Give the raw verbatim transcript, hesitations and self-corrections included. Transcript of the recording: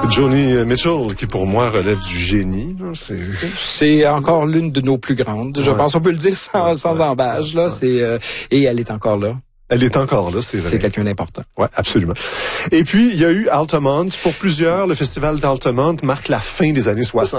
Joni Mitchell, qui pour moi relève du génie. Là, c'est... c'est encore l'une de nos plus grandes. Je ouais. pense on peut le dire sans, ouais, sans ouais, embâche. Là, ouais. c'est euh, et elle est encore là. Elle est encore là, c'est vrai. C'est quelqu'un d'important. Ouais, absolument. Et puis il y a eu Altamont. Pour plusieurs, le festival d'Altamont marque la fin des années soixante.